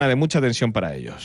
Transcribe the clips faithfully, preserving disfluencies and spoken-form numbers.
de mucha tensión para ellos.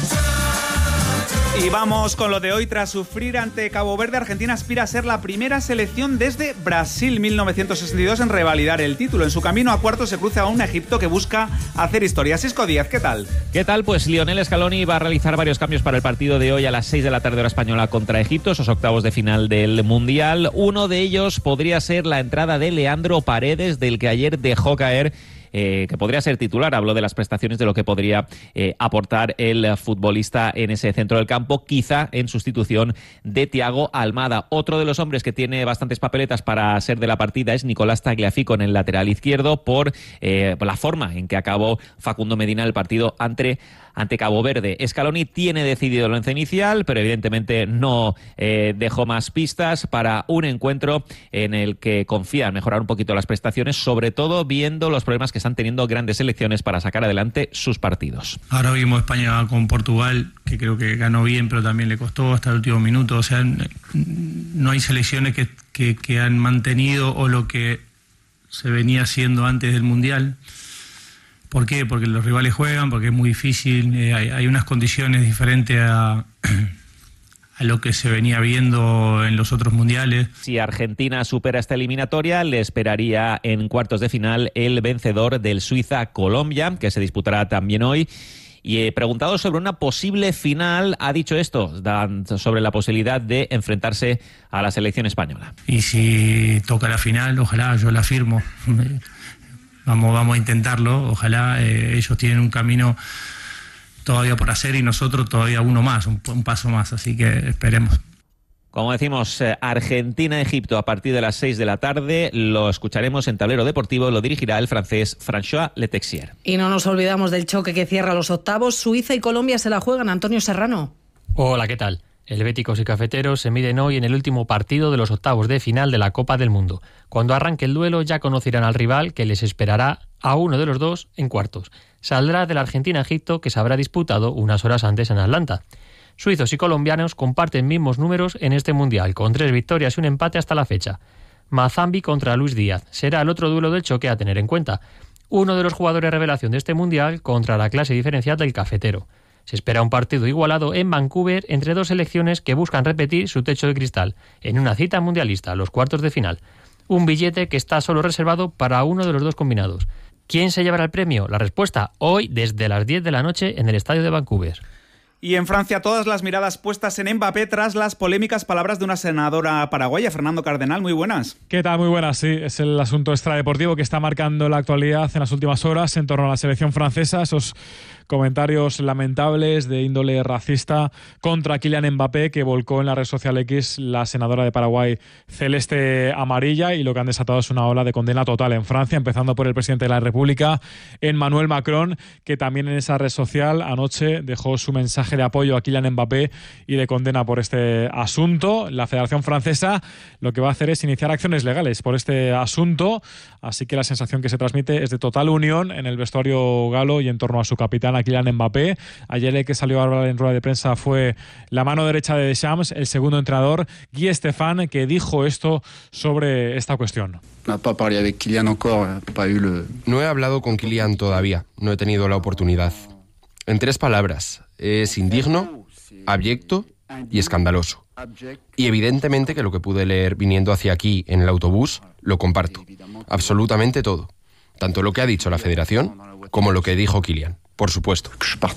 Y vamos con lo de hoy. Tras sufrir ante Cabo Verde, Argentina aspira a ser la primera selección desde Brasil mil novecientos sesenta y dos en revalidar el título. En su camino a cuartos se cruza a un Egipto que busca hacer historia. Sisco Díaz, ¿qué tal? ¿Qué tal? Pues Lionel Scaloni va a realizar varios cambios para el partido de hoy a las seis de la tarde hora española contra Egipto, esos octavos de final del Mundial. Uno de ellos podría ser la entrada de Leandro Paredes, del que ayer dejó caer Eh, que podría ser titular. Habló de las prestaciones, de lo que podría eh, aportar el futbolista en ese centro del campo, quizá en sustitución de Thiago Almada. Otro de los hombres que tiene bastantes papeletas para ser de la partida es Nicolás Tagliafico en el lateral izquierdo, por eh, la forma en que acabó Facundo Medina el partido ante ante Cabo Verde. Scaloni tiene decidido el once inicial, pero evidentemente no eh, dejó más pistas para un encuentro en el que confía en mejorar un poquito las prestaciones, sobre todo viendo los problemas que están teniendo grandes selecciones para sacar adelante sus partidos. Ahora vimos España con Portugal, que creo que ganó bien, pero también le costó hasta el último minuto. O sea, no hay selecciones que, que, que han mantenido o lo que se venía haciendo antes del Mundial. ¿Por qué? Porque los rivales juegan, porque es muy difícil, eh, hay, hay unas condiciones diferentes a, a lo que se venía viendo en los otros mundiales. Si Argentina supera esta eliminatoria, le esperaría en cuartos de final el vencedor del Suiza-Colombia, que se disputará también hoy. Y eh, preguntado sobre una posible final, ha dicho esto, sobre la posibilidad de enfrentarse a la selección española. Y si toca la final, ojalá, yo la firmo. Vamos, vamos a intentarlo, ojalá. Eh, ellos tienen un camino todavía por hacer y nosotros todavía uno más, un, un paso más, así que esperemos. Como decimos, Argentina-Egipto a partir de las seis de la tarde, lo escucharemos en Tablero Deportivo, lo dirigirá el francés François Letexier. Y no nos olvidamos del choque que cierra los octavos, Suiza y Colombia se la juegan. Antonio Serrano. Hola, ¿qué tal? Helvéticos y cafeteros se miden hoy en el último partido de los octavos de final de la Copa del Mundo. Cuando arranque el duelo ya conocerán al rival, que les esperará a uno de los dos en cuartos. Saldrá del Argentina-Egipto, que se habrá disputado unas horas antes en Atlanta. Suizos y colombianos comparten mismos números en este Mundial, con tres victorias y un empate hasta la fecha. Mazambi contra Luis Díaz será el otro duelo del choque a tener en cuenta. Uno de los jugadores revelación de este Mundial contra la clase diferencial del cafetero. Se espera un partido igualado en Vancouver entre dos selecciones que buscan repetir su techo de cristal en una cita mundialista, los cuartos de final. Un billete que está solo reservado para uno de los dos combinados. ¿Quién se llevará el premio? La respuesta hoy desde las diez de la noche en el estadio de Vancouver. Y en Francia, todas las miradas puestas en Mbappé tras las polémicas palabras de una senadora paraguaya. Fernando Cardenal, muy buenas. ¿Qué tal? Muy buenas, sí. Es el asunto extradeportivo que está marcando la actualidad en las últimas horas en torno a la selección francesa. Esos comentarios lamentables de índole racista contra Kylian Mbappé, que volcó en la red social X la senadora de Paraguay celeste amarilla, y lo que han desatado es una ola de condena total en Francia, empezando por el presidente de la República, Emmanuel Macron, que también en esa red social anoche dejó su mensaje de apoyo a Kylian Mbappé y de condena por este asunto. La Federación Francesa lo que va a hacer es iniciar acciones legales por este asunto, así que la sensación que se transmite es de total unión en el vestuario galo y en torno a su capitán, a Kylian Mbappé. Ayer el que salió a hablar en rueda de prensa fue la mano derecha de Deschamps, el segundo entrenador, Guy Stéphane, que dijo esto sobre esta cuestión. No he hablado con Kylian todavía, no he tenido la oportunidad. En tres palabras, es indigno, abyecto y escandaloso. Y evidentemente que lo que pude leer viniendo hacia aquí en el autobús, lo comparto. Absolutamente todo. Tanto lo que ha dicho la Federación como lo que dijo Kylian. Por supuesto.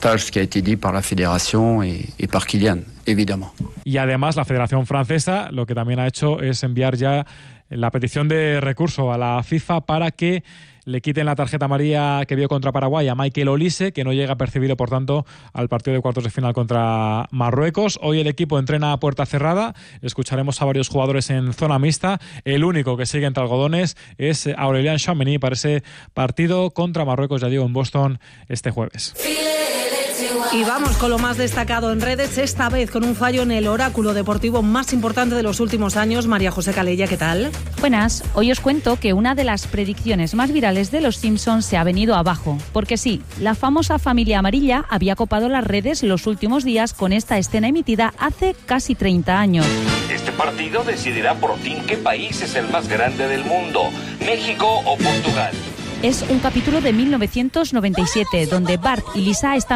Y además la Federación Francesa lo que también ha hecho es enviar ya la petición de recurso a la FIFA para que le quiten la tarjeta amarilla que vio contra Paraguay a Michael Olise, que no llega percibido, por tanto, al partido de cuartos de final contra Marruecos. Hoy el equipo entrena a puerta cerrada. Escucharemos a varios jugadores en zona mixta. El único que sigue entre algodones es Aurélien Tchouameni para ese partido contra Marruecos, ya digo, en Boston este jueves. Y vamos con lo más destacado en redes, esta vez con un fallo en el oráculo deportivo más importante de los últimos años. María José Calella, ¿qué tal? Buenas, hoy os cuento que una de las predicciones más virales de los Simpsons se ha venido abajo. Porque sí, la famosa familia amarilla había copado las redes los últimos días con esta escena emitida hace casi treinta años. Este partido decidirá por fin qué país es el más grande del mundo, México o Portugal. Es un capítulo de mil novecientos noventa y siete, donde Bart y Lisa están